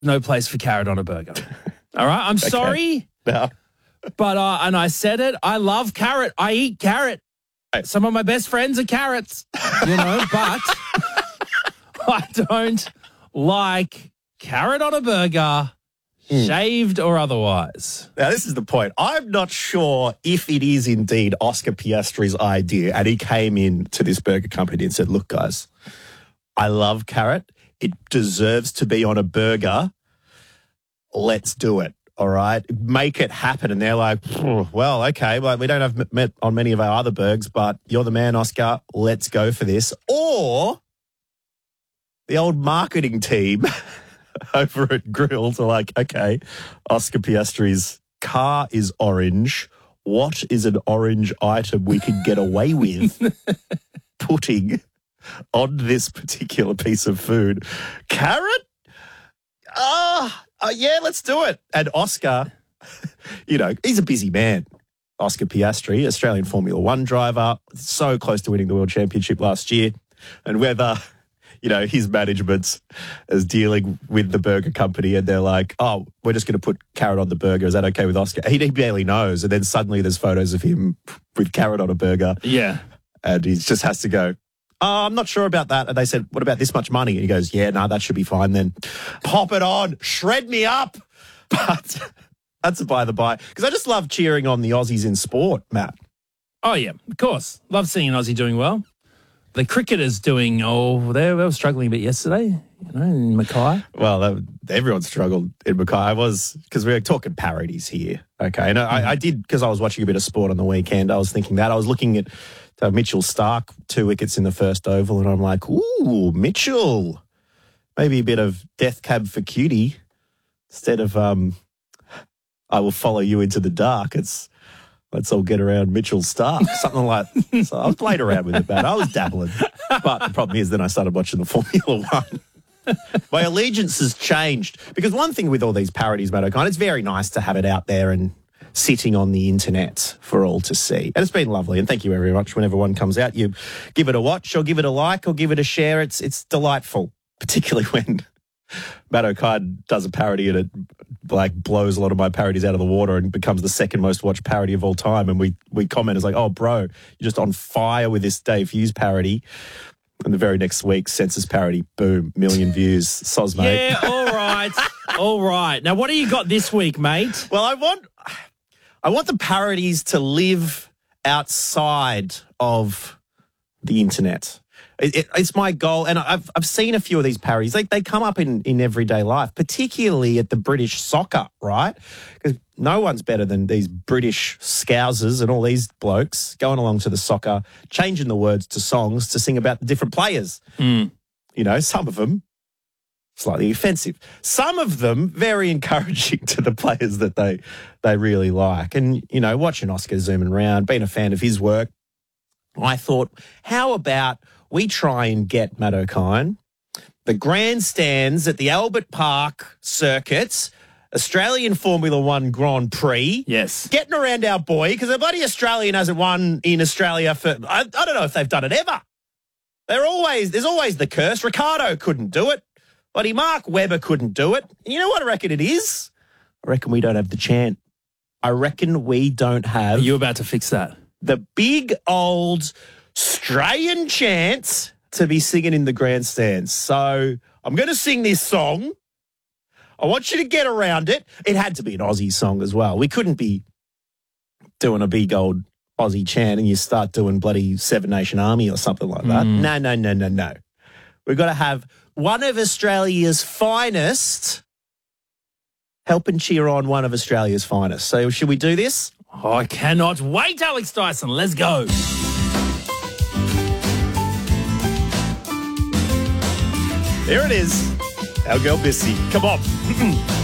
no place for carrot on a burger. All right? I'm sorry. No. But, and I said it, I love carrot. I eat carrot. Some of my best friends are carrots, but I don't like carrot on a burger, shaved or otherwise. Now, this is the point. I'm not sure if it is indeed Oscar Piastri's idea, and he came in to this burger company and said, look, guys, I love carrot. It deserves to be on a burger. Let's do it. All right, make it happen. And they're like, well, okay, well, we don't have met on many of our other burgers, but you're the man, Oscar. Let's go for this. Or the old marketing team over at Grills are like, okay, Oscar Piastri's car is orange. What is an orange item we can get away with putting on this particular piece of food? Carrot? Yeah, let's do it. And Oscar, he's a busy man. Oscar Piastri, Australian Formula One driver, so close to winning the World Championship last year. And whether, his management is dealing with the burger company and they're like, oh, we're just going to put carrot on the burger. Is that okay with Oscar? He barely knows. And then suddenly there's photos of him with carrot on a burger. Yeah. And he just has to go, I'm not sure about that. And they said, what about this much money? And he goes, yeah, no, that should be fine then. Pop it on. Shred me up. But that's a by the by. Because I just love cheering on the Aussies in sport, Matt. Oh, yeah, of course. Love seeing an Aussie doing well. The cricketers doing, they were struggling a bit yesterday, in Mackay. Well, everyone struggled in Mackay. Because we were talking parodies here. Okay. And I did, because I was watching a bit of sport on the weekend, I was thinking that. I was looking at Mitchell Starc, 2 wickets in the first oval, and I'm like, ooh, Mitchell. Maybe a bit of Death Cab for Cutie instead of I will follow you into the dark. It's let's all get around Mitchell Starc, something like that. So I was playing around with it, man. I was dabbling. But the problem is then I started watching the Formula One. My allegiance has changed. Because one thing with all these parodies, Matt O'Kine, it's very nice to have it out there and sitting on the internet for all to see. And it's been lovely. And thank you very much. Whenever one comes out, you give it a watch or give it a like or give it a share. It's delightful, particularly when Matt O'Kine does a parody and it blows a lot of my parodies out of the water and becomes the second most watched parody of all time. And we comment as like, oh, bro, you're just on fire with this Dave Hughes parody. And the very next week, Census parody, boom, 1 million views. Soz, mate. Yeah, all right. All right. Now, what do you got this week, mate? Well, I want the parodies to live outside of the internet. It's my goal, and I've seen a few of these parodies. They come up in everyday life, particularly at the British soccer, right? Because no one's better than these British scousers and all these blokes going along to the soccer, changing the words to songs to sing about the different players. Some of them slightly offensive. Some of them very encouraging to the players that they really like. And, watching Oscar zooming around, being a fan of his work, I thought, how about we try and get, Matt O'Kine, the grandstands at the Albert Park circuits, Australian Formula One Grand Prix. Yes. Getting around our boy, because a bloody Australian hasn't won in Australia for, I don't know if they've done it ever. There's always the curse. Ricardo couldn't do it. Bloody Mark Webber couldn't do it. And you know what I reckon it is? I reckon we don't have the chant. I reckon we don't have... Are you about to fix that? The big old Australian chants to be singing in the grandstands. So I'm going to sing this song. I want you to get around it. It had to be an Aussie song as well. We couldn't be doing a big old Aussie chant and you start doing bloody Seven Nation Army or something like that. No. We've got to have one of Australia's finest help and cheer on one of Australia's finest. So should we do this? Oh, I cannot wait, Alex Dyson. Let's go. There it is. Our girl Missy. Come on.